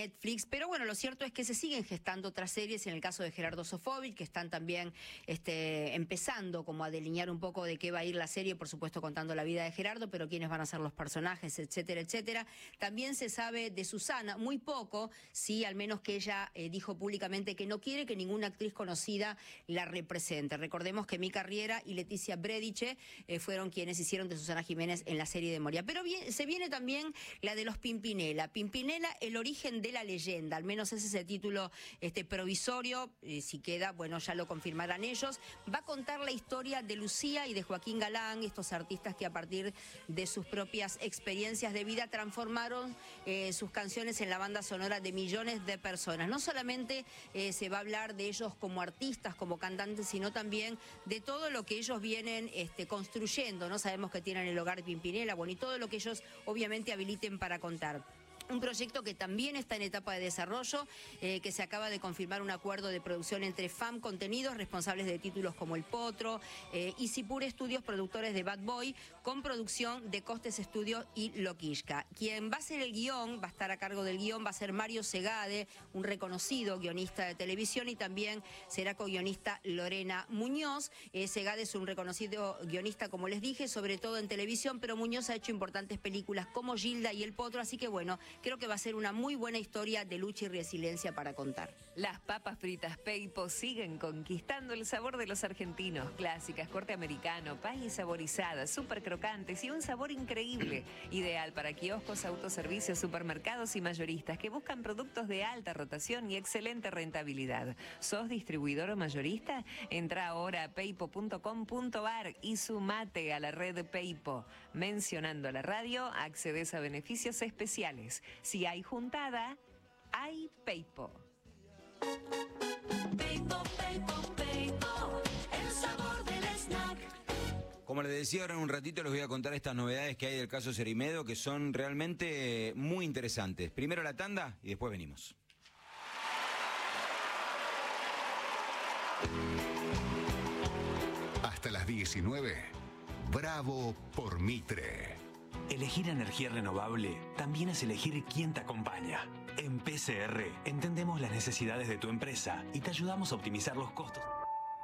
Netflix, pero bueno, lo cierto es que se siguen gestando otras series, en el caso de Gerardo Sofovich, que están también empezando como a delinear un poco de qué va a ir la serie, por supuesto contando la vida de Gerardo, pero quiénes van a ser los personajes, etcétera, etcétera. También se sabe de Susana, muy poco, sí, al menos que ella dijo públicamente que no quiere que ninguna actriz conocida la represente. Recordemos que Mica Riera y Leticia Brediche fueron quienes hicieron de Susana Jiménez en la serie de Moria. Pero bien, se viene también la de los Pimpinela. Pimpinela, el origen de la leyenda, al menos ese es el título provisorio, si queda, bueno, ya lo confirmarán ellos. Va a contar la historia de Lucía y de Joaquín Galán, estos artistas que a partir de sus propias experiencias de vida transformaron sus canciones en la banda sonora de millones de personas. No solamente se va a hablar de ellos como artistas, como cantantes, sino también de todo lo que ellos vienen construyendo, ¿no? Sabemos que tienen el hogar Pimpinela, bueno, y todo lo que ellos obviamente habiliten para contar. Un proyecto que también está en etapa de desarrollo, que se acaba de confirmar un acuerdo de producción entre FAM Contenidos, responsables de títulos como El Potro, y Sipur Estudios, productores de Bad Boy, con producción de Costes Estudios y Loquishka. Quien va a hacer el guión, va a estar a cargo del guión, va a ser Mario Segade, un reconocido guionista de televisión, y también será co-guionista Lorena Muñoz. Segade es un reconocido guionista, como les dije, sobre todo en televisión, pero Muñoz ha hecho importantes películas como Gilda y El Potro, así que bueno, creo que va a ser una muy buena historia de lucha y resiliencia para contar. Las papas fritas Peipo siguen conquistando el sabor de los argentinos. Clásicas, corte americano, país saborizadas, súper crocantes y un sabor increíble. Ideal para kioscos, autoservicios, supermercados y mayoristas que buscan productos de alta rotación y excelente rentabilidad. ¿Sos distribuidor o mayorista? Entra ahora a peipo.com.ar y sumate a la red Peipo. Mencionando la radio, accedes a beneficios especiales. Si hay juntada, hay Peipo. Peipo, Peipo, Peipo, el sabor del snack. Como les decía, ahora en un ratito les voy a contar estas novedades que hay del caso Cerimedo, que son realmente muy interesantes. Primero la tanda y después venimos. Hasta las 19. Bravo por Mitre. Elegir energía renovable también es elegir quién te acompaña. En PCR entendemos las necesidades de tu empresa y te ayudamos a optimizar los costos.